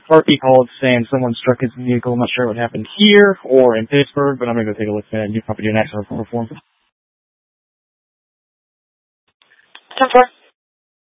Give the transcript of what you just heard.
Harkey called saying someone struck his vehicle. I'm not sure what happened here or in Pittsburgh, but I'm going to go take a look at it, and you probably do an accident report for him. 10-4.